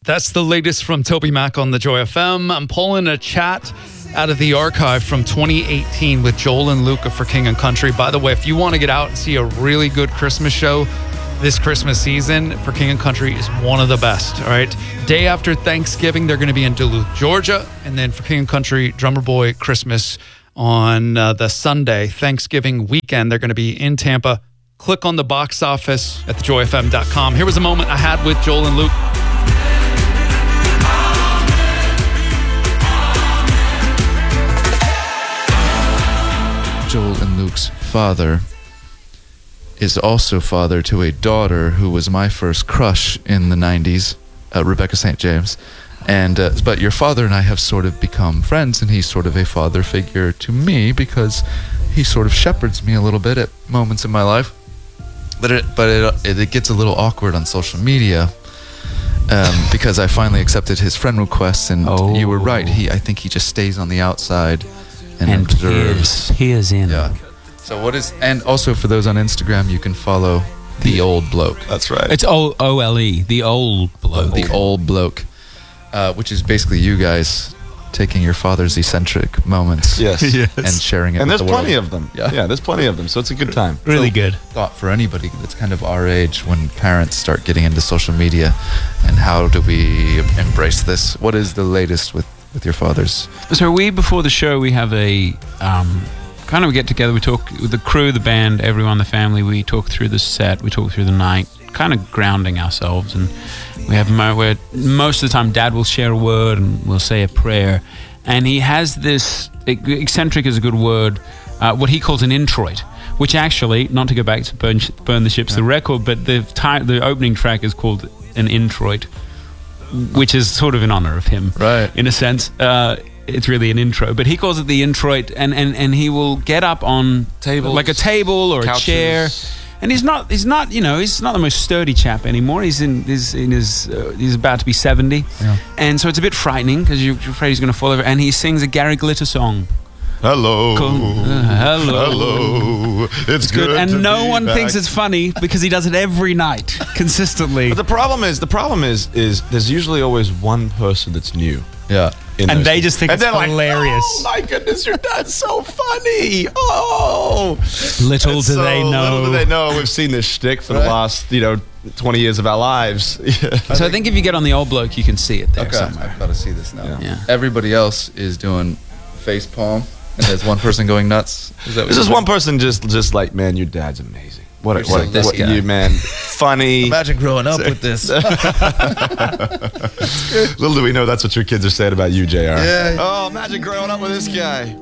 That's the latest from Toby Mac on the Joy FM. I'm pulling a chat out of the archive from 2018 with Joel and Luca for King and Country. By the way, if you want to get out and see a really good Christmas show this Christmas season, for King and Country is one of the best, all right? Day after Thanksgiving, they're going to be in Duluth, Georgia. And then for King and Country, Drummer Boy Christmas on the Sunday, Thanksgiving weekend, they're going to be in Tampa. Click on the box office at thejoyfm.com. Here was a moment I had with Joel and Luke. Joel and Luke's father is also father to a daughter who was my first crush in the 90s, Rebecca St. James. And but your father and I have sort of become friends, and he's sort of a father figure to me because he sort of shepherds me a little bit at moments in my life. But it gets a little awkward on social media because I finally accepted his friend requests, and you were right. I think he just stays on the outside and observes. Peers in. Yeah. So and also for those on Instagram, you can follow The Old Bloke. That's right. It's OLE, The Old Bloke. The Old Bloke, which is basically you guys taking your father's eccentric moments and sharing it and with there's the world. plenty of them. Yeah, there's plenty of them, so it's a good time. Really good. Thought for anybody that's kind of our age, when parents start getting into social media, and how do we embrace this? What is the latest with your fathers? So before the show, we have a kind of a get together. We talk with the crew, the band, everyone, the family. We talk through the set. We talk through the night, kind of grounding ourselves. And we have a moment where most of the time Dad will share a word and we'll say a prayer. And he has this, eccentric is a good word, what he calls an introit, which actually, not to go back to Burn the Ships, the record, but the opening track is called an introit, which is sort of in honor of him, right? In a sense, it's really an intro, but he calls it the introit, and he will get up on Tables, like a table or couches. a chair, and he's not the most sturdy chap anymore. He's about to be 70, and so it's a bit frightening because you're afraid he's going to fall over. And he sings a Gary Glitter song. Hello. Hello. It's good. And no one thinks it's funny because he does it every night, consistently. But the problem is there's usually always one person that's new. Yeah. And they just think it's hilarious. Oh my goodness, your dad's so funny. Oh. Little do they know. We've seen this shtick for the last, 20 years of our lives. So I think if you get on The Old Bloke, you can see it there somewhere. I've got to see this now. Yeah. Everybody else is doing face palm, and there's one person going nuts. There's just one person just like, man, your dad's amazing. What guy. You, man, funny. Imagine growing up with this. Little do we know that's what your kids are saying about you, JR. Yeah. Oh, imagine growing up with this guy.